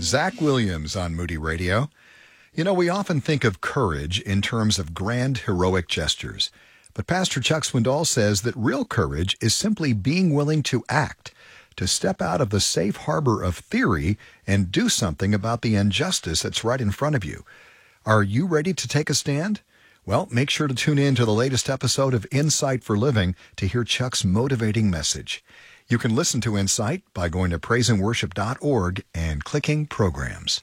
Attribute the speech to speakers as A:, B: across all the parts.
A: Zach Williams on Moody Radio. You know, we often think of courage in terms of grand, heroic gestures. But Pastor Chuck Swindoll says that real courage is simply being willing to act, to step out of the safe harbor of theory and do something about the injustice that's right in front of you. Are you ready to take a stand? Well, make sure to tune in to the latest episode of Insight for Living to hear Chuck's motivating message. You can listen to Insight by going to praiseandworship.org and clicking Programs.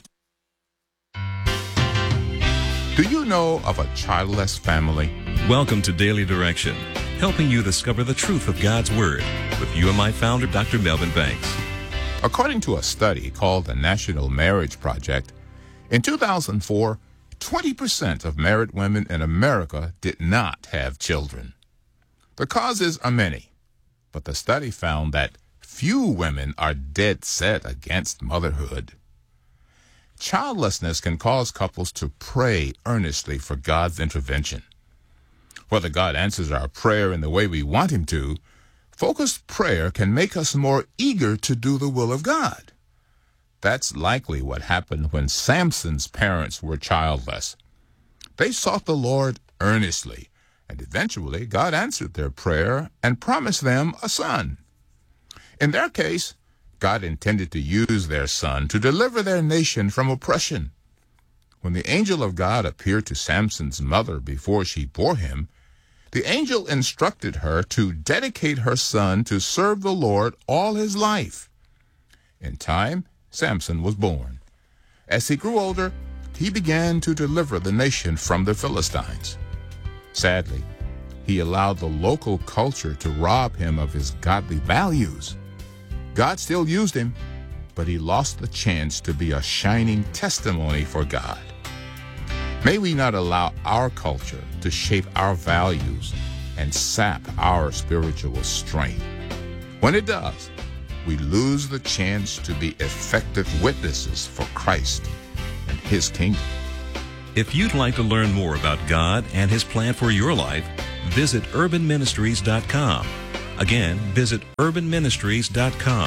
B: Do you know of a childless family?
C: Welcome to Daily Direction, helping you discover the truth of God's Word with UMI founder Dr. Melvin Banks.
B: According to a study called the National Marriage Project, in 2004, 20% of married women in America did not have children. The causes are many, but the study found that few women are dead set against motherhood. Childlessness can cause couples to pray earnestly for God's intervention. Whether God answers our prayer in the way we want Him to, focused prayer can make us more eager to do the will of God. That's likely what happened when Samson's parents were childless. They sought the Lord earnestly, and eventually God answered their prayer and promised them a son. In their case, God intended to use their son to deliver their nation from oppression. When the angel of God appeared to Samson's mother before she bore him, the angel instructed her to dedicate her son to serve the Lord all his life. In time, Samson was born. As he grew older, he began to deliver the nation from the Philistines. Sadly, he allowed the local culture to rob him of his godly values. God still used him, but he lost the chance to be a shining testimony for God. May we not allow our culture to shape our values and sap our spiritual strength. When it does, we lose the chance to be effective witnesses for Christ and His kingdom.
C: If you'd like to learn more about God and His plan for your life, visit urbanministries.com. Again, visit urbanministries.com.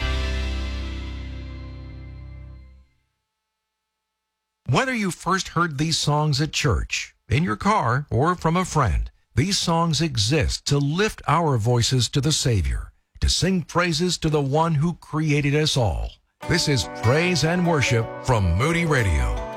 D: Whether you first heard these songs at church, in your car, or from a friend, these songs exist to lift our voices to the Savior, to sing praises to the one who created us all. This is Praise and Worship from Moody Radio.